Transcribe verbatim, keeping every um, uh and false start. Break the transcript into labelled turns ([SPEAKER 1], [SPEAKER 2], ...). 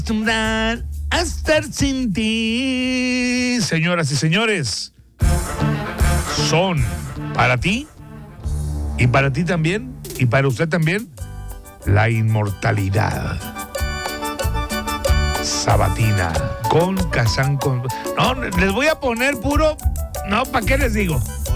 [SPEAKER 1] Acostumbrar a estar sin ti. Señoras y señores, son para ti y para ti también y para usted también la inmortalidad. Sabatina con Kazán con... No, les voy a poner puro... No, ¿para qué les digo?